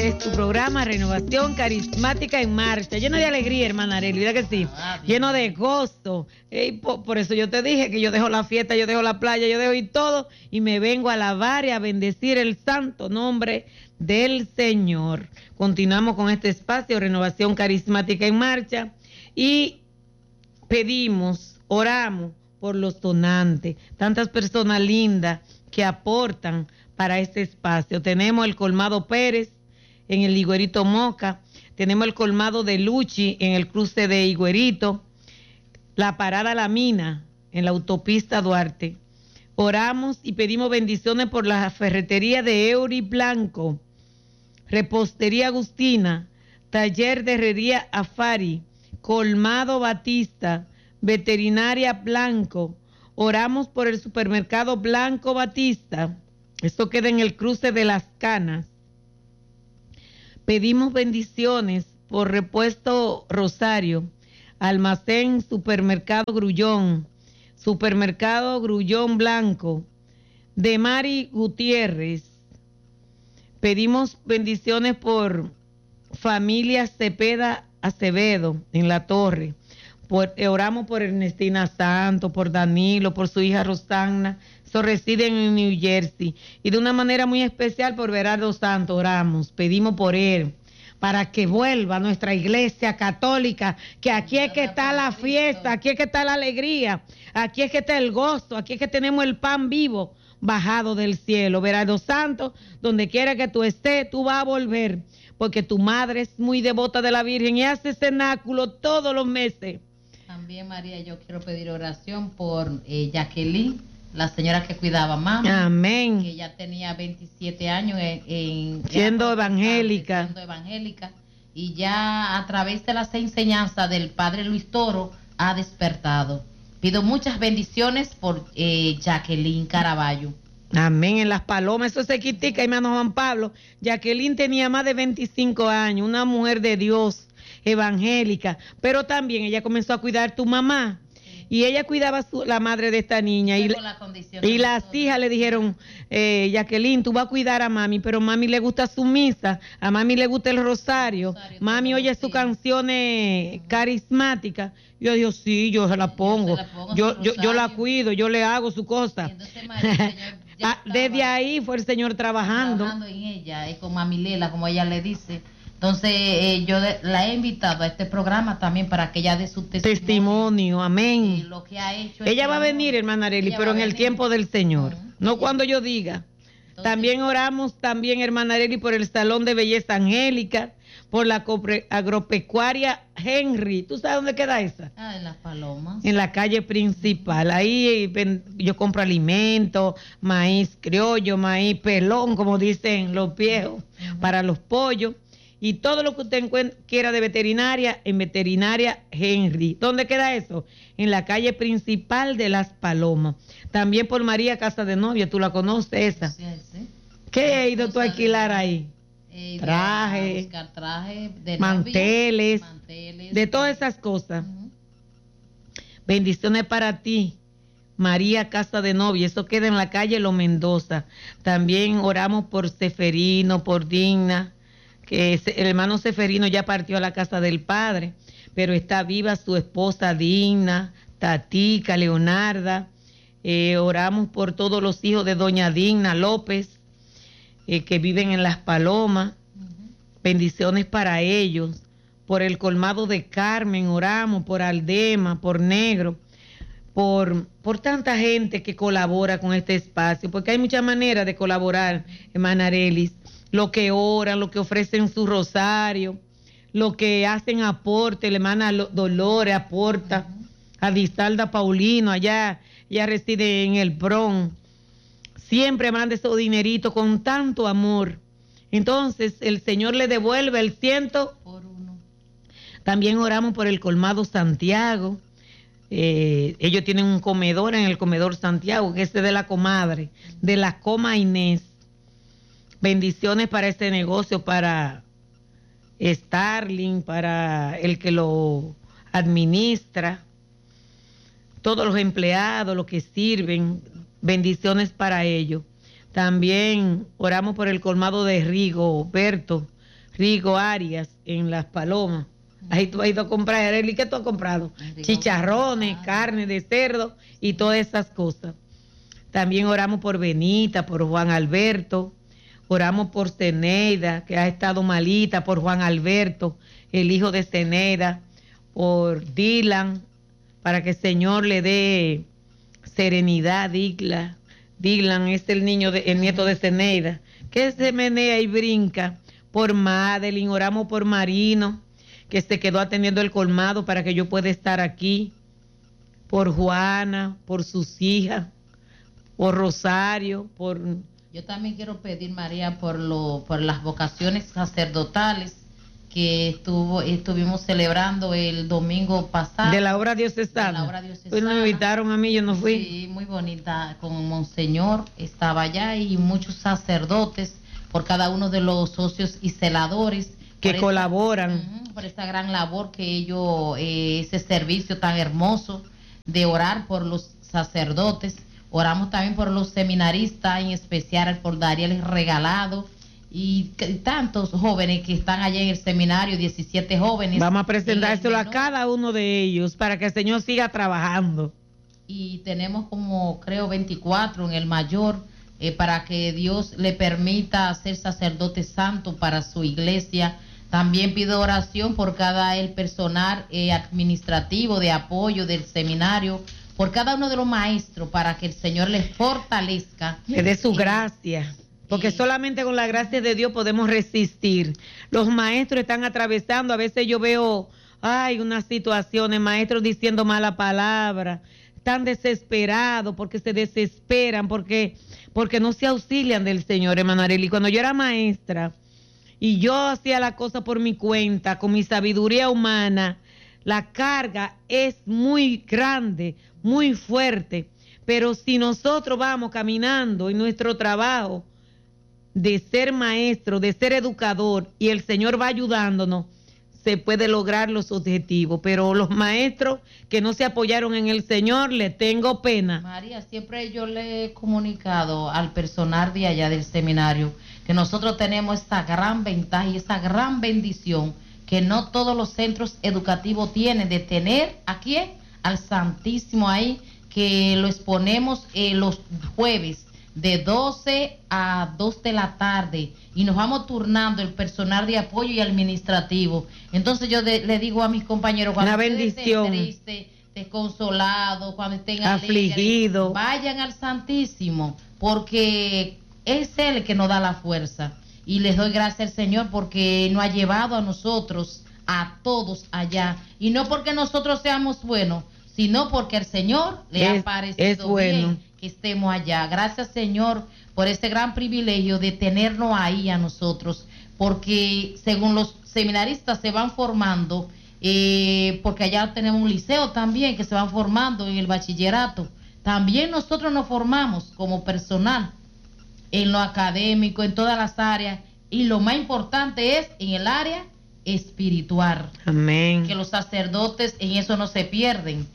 Este es tu programa Renovación Carismática en Marcha, lleno de alegría, hermana Arely, ¿verdad que sí? Lleno de gozo. Por eso yo te dije que yo dejo la fiesta, yo dejo la playa, yo dejo y todo, y me vengo a alabar y a bendecir el santo nombre del Señor. Continuamos con este espacio, Renovación Carismática en Marcha, y pedimos, oramos por los donantes, tantas personas lindas que aportan para este espacio. Tenemos el Colmado Pérez en el Higuerito Moca, tenemos el Colmado de Luchi en el cruce de Higuerito, la Parada La Mina en la autopista Duarte. Oramos y pedimos bendiciones por la ferretería de Eury Blanco, Repostería Agustina, Taller de Herrería Afari, Colmado Batista, Veterinaria Blanco. Oramos por el supermercado Blanco Batista. Esto queda en el cruce de Las Canas. Pedimos bendiciones por Repuesto Rosario, Almacén Supermercado Grullón, Supermercado Grullón Blanco, de Mari Gutiérrez. Pedimos bendiciones por Familia Cepeda Acevedo en La Torre. Oramos por Ernestina Santos, por Danilo, por su hija Rosana. Eso residen en New Jersey. Y de una manera muy especial por Berardo Santos oramos. Pedimos por él, para que vuelva a nuestra iglesia católica, que aquí es que está la fiesta, aquí es que está la alegría, aquí es que está el gozo, aquí es que tenemos el pan vivo bajado del cielo. Berardo Santos, donde quiera que tú estés, tú vas a volver, porque tu madre es muy devota de la Virgen y hace cenáculo todos los meses. También, María, yo quiero pedir oración por Jacqueline, la señora que cuidaba a mami. Amén. Que ella tenía 27 años siendo evangélica. Y ya a través de las enseñanzas del padre Luis Toro ha despertado. Pido muchas bendiciones por Jacqueline Caraballo. Amén. En Las Palomas, eso se quitica, hermano Juan Pablo. Jacqueline tenía más de 25 años, una mujer de Dios, evangélica, pero también ella comenzó a cuidar tu mamá. Y ella cuidaba la madre de esta niña. Y las hijas le dijeron, Jacqueline, tú vas a cuidar a mami, pero mami le gusta su misa, a mami le gusta el rosario, mami oye sus canciones carismáticas. Yo digo, sí, yo se la pongo, yo la cuido, yo le hago su cosa. Entonces, María, desde ahí fue el Señor trabajando en ella, con mami Lela, como ella le dice. Entonces, yo la he invitado a este programa también para que ella dé su testimonio. Amén. Lo que ha hecho. Ella va a venir, hermana Arely, pero en el tiempo del Señor, no cuando yo diga. Entonces, también oramos, hermana Arely, por el Salón de Belleza Angélica, por la agropecuaria Henry. ¿Tú sabes dónde queda esa? En Las Palomas. En la calle principal. Ahí yo compro alimentos, maíz criollo, maíz pelón, como dicen los viejos, para los pollos. Y todo lo que usted quiera de veterinaria, en Veterinaria Henry. ¿Dónde queda eso? En la calle principal de Las Palomas. También por María Casa de Novia, ¿tú la conoces esa? Sí. ¿Qué he ido tú a alquilar ahí? Traje, de manteles, de todas esas cosas. Bendiciones para ti, María Casa de Novia. Eso queda en la calle Los Mendoza. También oramos por Seferino, por Digna, que el hermano Seferino ya partió a la casa del Padre, pero está viva su esposa Digna, Tatica, Leonarda. Oramos por todos los hijos de doña Digna López, que viven en Las Palomas. Bendiciones para ellos. Por el Colmado de Carmen oramos, por Aldema, por Negro, por tanta gente que colabora con este espacio, porque hay muchas maneras de colaborar, hermana Arely. Lo que oran, lo que ofrecen su rosario, lo que hacen aporte, la hermana Dolores aporta, a Distalda Paulino, allá, ella reside en el Bronx, siempre manda esos dineritos con tanto amor. Entonces, el Señor le devuelve el 100 por 1. También oramos por el Colmado Santiago. Ellos tienen un comedor en el Comedor Santiago, que es de la comadre, de la Coma Inés. Bendiciones para este negocio, para Starling, para el que lo administra, todos los empleados, los que sirven, bendiciones para ellos. También oramos por el Colmado de Rigo, Berto, Rigo Arias en Las Palomas. Ahí tú has ido a comprar, Arely, ¿qué tú has comprado? Chicharrones, carne de cerdo y todas esas cosas. También oramos por Benita, por Juan Alberto, oramos por Zeneida, que ha estado malita, por Juan Alberto, el hijo de Zeneida, por Dylan, para que el Señor le dé serenidad. Dylan es el nieto de Zeneida, que se menea y brinca. Por Madeline, oramos por Marino, que se quedó atendiendo el colmado para que yo pueda estar aquí. Por Juana, por sus hijas, por Rosario, por... Yo también quiero pedir, María, por las vocaciones sacerdotales que estuvimos celebrando el domingo pasado. De la obra diocesana. Pues me invitaron a mí, yo no fui. Sí, muy bonita, con Monseñor estaba allá y muchos sacerdotes, por cada uno de los socios y celadores. Que colaboran. Por esta gran labor que ellos, ese servicio tan hermoso de orar por los sacerdotes. Oramos también por los seminaristas, en especial por Dariel Regalado y tantos jóvenes que están allá en el seminario, 17 jóvenes. Vamos a presentárselo a cada uno de ellos para que el Señor siga trabajando. Y tenemos como, creo, 24 en el mayor, para que Dios le permita ser sacerdote santo para su iglesia. También pido oración por cada el personal administrativo de apoyo del seminario, por cada uno de los maestros, para que el Señor les fortalezca. Le dé su gracia, porque solamente con la gracia de Dios podemos resistir. Los maestros están atravesando, a veces yo veo, unas situaciones, maestros diciendo mala palabra, están desesperados porque se desesperan, porque no se auxilian del Señor, hermano Arely. Cuando yo era maestra y yo hacía la cosa por mi cuenta, con mi sabiduría humana, la carga es muy grande, muy fuerte, pero si nosotros vamos caminando en nuestro trabajo de ser maestro, de ser educador, y el Señor va ayudándonos, se puede lograr los objetivos. Pero los maestros que no se apoyaron en el Señor, les tengo pena. María, siempre yo le he comunicado al personal de allá del seminario que nosotros tenemos esa gran ventaja y esa gran bendición que no todos los centros educativos tienen, de tener aquí al Santísimo ahí, que lo exponemos los jueves de 12 a 2 de la tarde y nos vamos turnando el personal de apoyo y administrativo. Entonces yo le digo a mis compañeros, cuando estén tristes, desconsolados, cuando estén afligidos, vayan al Santísimo, porque es Él el que nos da la fuerza. Y les doy gracias al Señor porque nos ha llevado a nosotros, a todos allá. Y no porque nosotros seamos buenos, sino porque el Señor le ha parecido bien que estemos allá. Gracias, Señor, por este gran privilegio de tenernos ahí a nosotros. Porque según los seminaristas se van formando, porque allá tenemos un liceo también que se van formando en el bachillerato. También nosotros nos formamos como personal en lo académico, en todas las áreas, y lo más importante es en el área espiritual. Amén. Que los sacerdotes en eso no se pierden,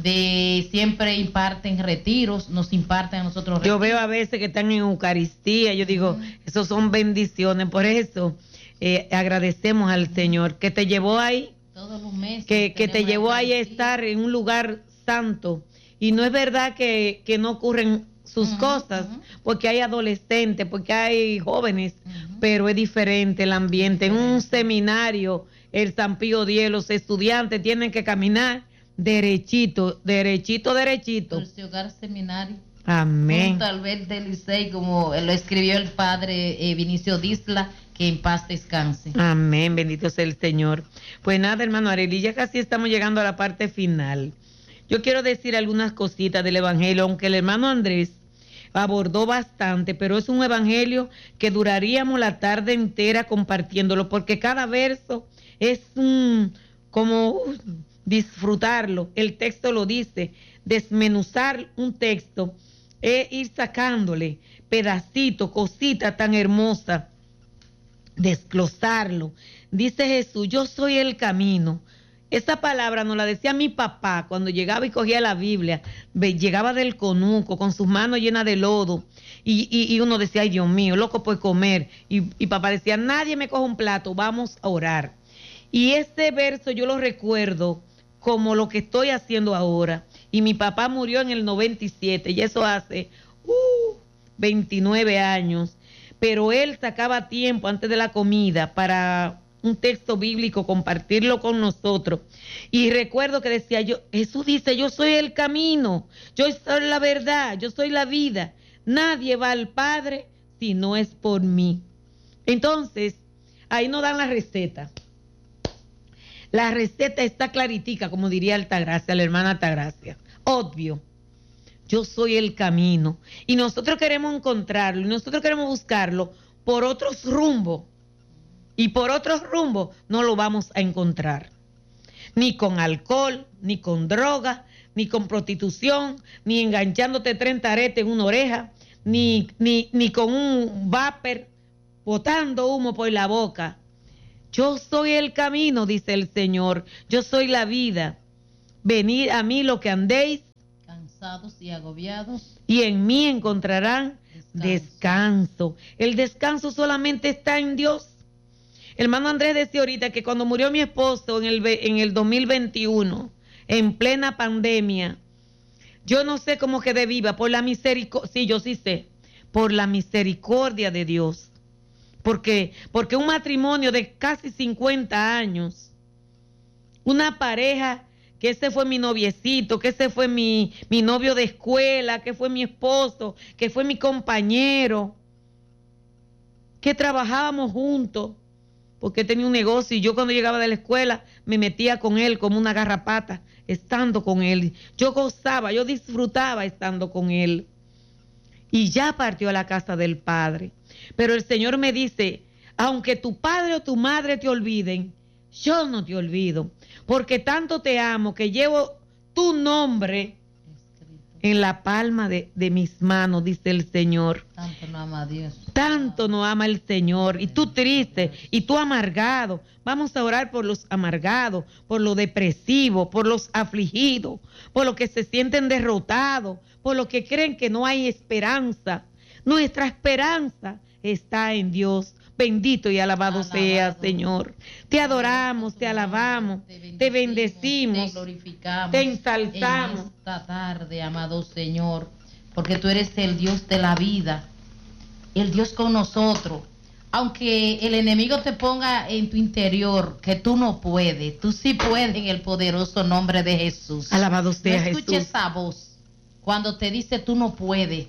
siempre imparten retiros, nos imparten a nosotros retiros. Yo veo a veces que están en Eucaristía, yo digo, eso son bendiciones, por eso agradecemos al Señor que te llevó ahí, todos los meses, que te llevó ahí a estar en un lugar santo, y no es verdad que no ocurren sus cosas, porque hay adolescentes, porque hay jóvenes, pero es diferente el ambiente. En un seminario, el San Pío X, los estudiantes tienen que caminar derechito. El hogar seminario. Amén. Junto al verde Licey, como lo escribió el padre Vinicio Disla, que en paz descanse. Amén, bendito sea el Señor. Pues nada, hermano Arely, ya casi estamos llegando a la parte final. Yo quiero decir algunas cositas del Evangelio, aunque el hermano Andrés abordó bastante, pero es un Evangelio que duraríamos la tarde entera compartiéndolo, porque cada verso es como disfrutarlo. El texto lo dice, desmenuzar un texto es ir sacándole pedacitos, cositas tan hermosas, desglosarlo. Dice Jesús, yo soy el camino, Esa palabra nos la decía mi papá cuando llegaba y cogía la Biblia, llegaba del conuco con sus manos llenas de lodo y uno decía, ay Dios mío, loco por comer. Y papá decía, nadie me coge un plato, vamos a orar. Y ese verso yo lo recuerdo como lo que estoy haciendo ahora. Y mi papá murió en el 97 y eso hace 29 años. Pero él sacaba tiempo antes de la comida para un texto bíblico, compartirlo con nosotros. Y recuerdo que decía yo, Jesús dice, yo soy el camino, yo soy la verdad, yo soy la vida. Nadie va al Padre si no es por mí. Entonces, ahí nos dan la receta. La receta está claritica, como diría Altagracia, la hermana Altagracia. Obvio. Yo soy el camino. Y nosotros queremos encontrarlo, y nosotros queremos buscarlo por otros rumbos. Y por otros rumbos no lo vamos a encontrar. Ni con alcohol, ni con droga, ni con prostitución, ni enganchándote 30 aretes en una oreja, ni con un vapor botando humo por la boca. Yo soy el camino, dice el Señor. Yo soy la vida. Venid a mí lo que andéis cansados y agobiados, y en mí encontrarán descanso. El descanso solamente está en Dios. Hermano Andrés decía ahorita que cuando murió mi esposo en el 2021, en plena pandemia, yo no sé cómo quedé viva, por la misericordia, sí, yo sí sé, por la misericordia de Dios. Porque un matrimonio de casi 50 años, una pareja, que ese fue mi noviecito, que ese fue mi novio de escuela, que fue mi esposo, que fue mi compañero, que trabajábamos juntos, porque tenía un negocio y yo cuando llegaba de la escuela me metía con él como una garrapata, estando con él. Yo gozaba, yo disfrutaba estando con él. Y ya partió a la casa del Padre. Pero el Señor me dice, aunque tu padre o tu madre te olviden, yo no te olvido, porque tanto te amo que llevo tu nombre en la palma de mis manos, dice el Señor. Tanto no ama a Dios. Tanto no ama el Señor. Y tú triste, y tú amargado. Vamos a orar por los amargados, por los depresivos, por los afligidos, por los que se sienten derrotados, por los que creen que no hay esperanza. Nuestra esperanza está en Dios. Bendito y alabado sea, Señor. Te adoramos, te alabamos, te bendecimos, te glorificamos, te ensalzamos. En esta tarde, amado Señor, porque tú eres el Dios de la vida, el Dios con nosotros. Aunque el enemigo te ponga en tu interior que tú no puedes, tú sí puedes en el poderoso nombre de Jesús. Alabado sea Jesús. No escuches esa voz cuando te dice tú no puedes,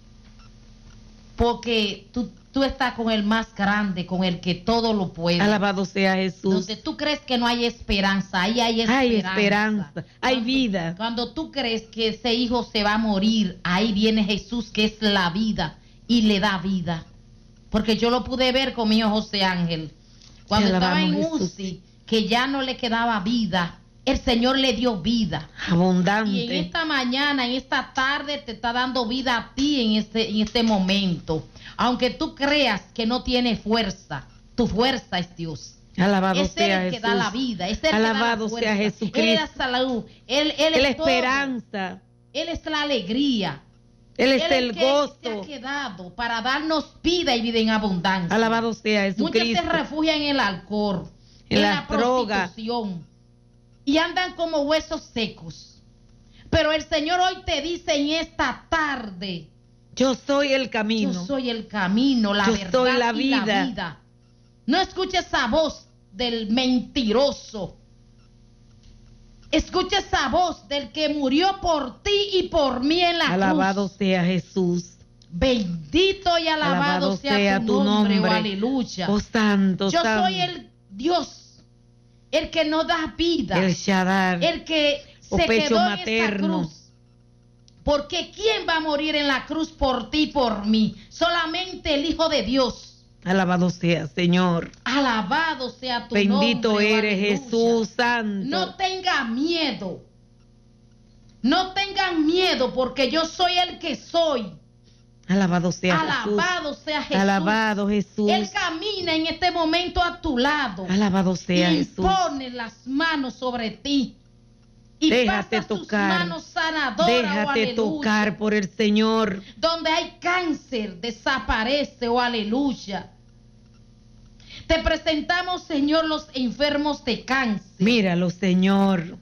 porque tú estás con el más grande, con el que todo lo puede. Alabado sea Jesús. Donde tú crees que no hay esperanza, ahí hay esperanza. Hay esperanza, hay vida. Cuando tú crees que ese hijo se va a morir, ahí viene Jesús, que es la vida, y le da vida. Porque yo lo pude ver con mi hijo José Ángel. Cuando estaba en UCI, que ya no le quedaba vida, el Señor le dio vida. Abundante. Y en esta mañana, en esta tarde, te está dando vida a ti en este momento. Aunque tú creas que no tiene fuerza, tu fuerza es Dios. Alabado sea Jesús. Es el que da la vida, es el Alabado que da la sea Jesucristo. Él es la salud, Él es la esperanza. Todo. Él es la alegría. Él es el gozo. Se ha quedado para darnos vida y vida en abundancia. Alabado sea Jesucristo. Muchos se refugian en el alcohol, en la prostitución, y andan como huesos secos. Pero el Señor hoy te dice en esta tarde: yo soy el camino. Yo soy el camino, la verdad soy la y la vida. No escuches esa voz del mentiroso. Escucha esa voz del que murió por ti y por mí en la cruz. Alabado sea Jesús. Bendito y alabado sea tu nombre. Oh, aleluya. Oh, santo, yo santo. soy el Dios, el que no da vida. El Shaddai. El que se quedó en esa cruz. Porque ¿quién va a morir en la cruz por ti y por mí? Solamente el Hijo de Dios. Alabado sea, Señor. Alabado sea tu Bendito nombre. Bendito eres, Jesús santo. No tengas miedo. No tengan miedo, porque yo soy el que soy. Alabado sea Jesús. Alabado sea Jesús. Alabado Jesús. Él camina en este momento a tu lado. Alabado sea y Jesús. Pone las manos sobre ti. Y Déjate pasa sus tocar. manos sanadoras. Déjate tocar por el Señor. Donde hay cáncer, desaparece, oh aleluya. Te presentamos, Señor, los enfermos de cáncer. Míralo, Señor.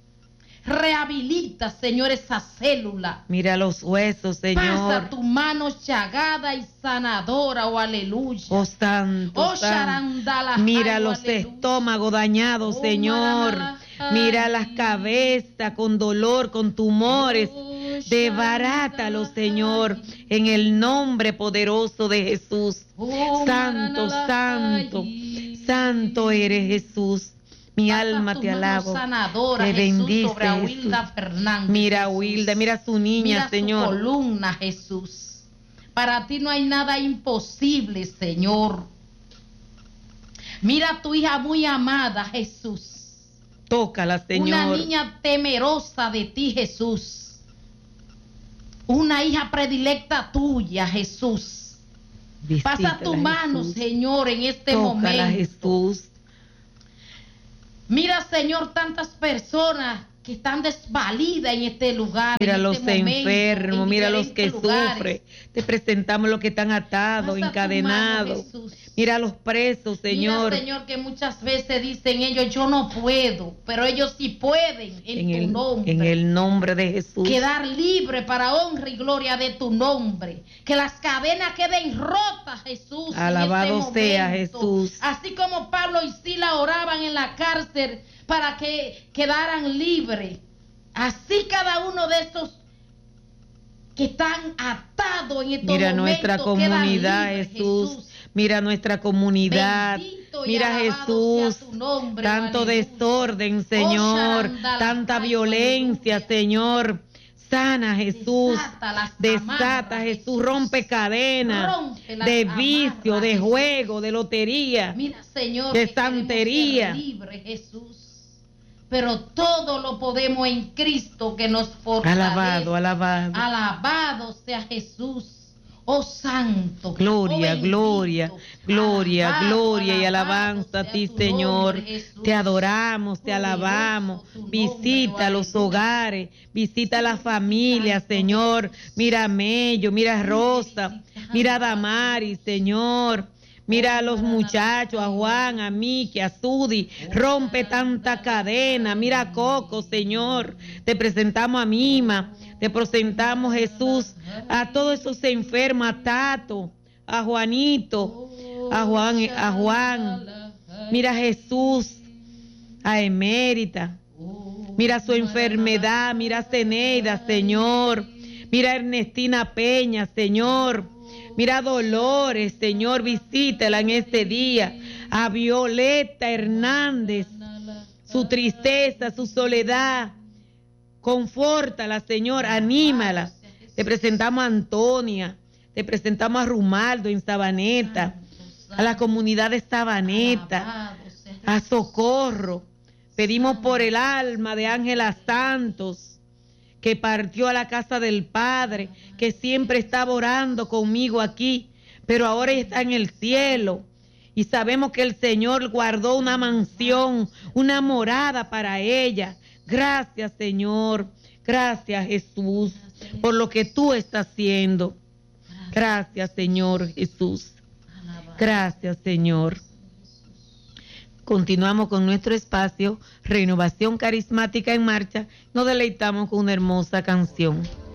Rehabilita, Señor, esa célula. Mira los huesos, Señor. Pasa tu mano chagada y sanadora, oh aleluya. Oh santo, Oh, santo. sharandala, Mira ay, oh, los aleluya. estómagos dañados, Oh, Señor. maranala, Mira ay. las cabezas con dolor, con tumores. Oh, Desbarátalo, sharandala, Señor, ay. en el nombre poderoso de Jesús. Oh, Santo, maranala, santo, ay. santo eres Jesús. Mi Pasa alma tu te mano alabo. sanadora, Te Jesús, bendice, sobre a Wilda Jesús. Fernández. Mira a Jesús. Wilda, mira su niña, Mira Señor. su columna, Jesús. Para ti no hay nada imposible, Señor. Mira a tu hija muy amada, Jesús. Tócala, Señor. Una niña temerosa de ti, Jesús. Una hija predilecta tuya, Jesús. Pasa tu Visítala, mano, Jesús. Señor, en este Tócala, momento. Jesús. Mira, Señor, tantas personas que están desvalidas en este lugar. Mira en los este momento, enfermos, en mira los que diferentes lugares. sufren. Te presentamos los que están atados, Pasa tu encadenados. mano, Jesús. Mira los presos, Señor. Mira, Señor, que muchas veces dicen ellos, yo no puedo, pero ellos sí pueden en tu nombre. En el nombre de Jesús. Quedar libre para honra y gloria de tu nombre. Que las cadenas queden rotas, Jesús. Alabado en este sea momento. Jesús. Así como Pablo y Sila oraban en la cárcel para que quedaran libres. Así cada uno de estos que están atados en estos Mira momentos nuestra quedan comunidad, libres, Jesús. Mira nuestra comunidad. Bendito y Mira, alabado sea Jesús. tu nombre, Tanto aleluya. desorden, Señor. sharandala, Tanta ay, violencia, aleluya. Señor. Sana, Jesús. Desata las Desata, amarras, Jesús. Jesús. Rompe cadenas Rompe las de amarras, vicio, de Jesús. juego, de lotería. Mira, Señor, de que queremos santería. ser libres, Jesús. Pero todo lo podemos en Cristo que nos fortalece. Alabado, alabado. Alabado sea Jesús. Oh Santo. Gloria, Oh, bendito. gloria, gloria, Alabado, gloria y alabado alabanza a sea ti, tu Señor. nombre, Jesús. Te adoramos, te Poderoso alabamos. tu nombre, Visita oh, los aleluya. hogares, visita las familias, Santo Señor. Jesús. Mira a Mello, mira a Rosa, Visitando, mira a Damaris, Señor. Mira a los muchachos, a Juan, a Miki, a Sudi. Rompe tanta cadena. Mira a Coco, Señor. Te presentamos a Mima. Te presentamos, Jesús, a todos esos enfermos, a Tato, a Juanito, a Juan. Mira a Jesús, a Emérita. Mira su enfermedad. Mira a Zeneida, Señor. Mira a Ernestina Peña, Señor. Mira a Dolores, Señor, visítala en este día. A Violeta Hernández, su tristeza, su soledad. Confórtala, Señor, anímala. Te presentamos a Antonia, te presentamos a Rumaldo en Sabaneta, a la comunidad de Sabaneta, a Socorro. Pedimos por el alma de Ángela Santos, que partió a la casa del Padre, que siempre estaba orando conmigo aquí, pero ahora está en el cielo. Y sabemos que el Señor guardó una mansión, una morada para ella. Gracias, Señor. Gracias, Jesús, por lo que tú estás haciendo. Gracias, Señor Jesús. Gracias, Señor. Continuamos con nuestro espacio Renovación Carismática en Marcha. Nos deleitamos con una hermosa canción.